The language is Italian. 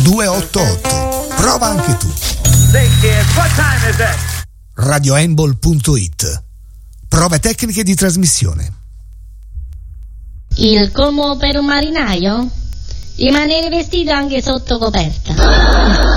288. Prova anche tu. radioembol.it. Prove tecniche di trasmissione. Il colmo per un marinaio? Rimanere vestito anche sotto coperta.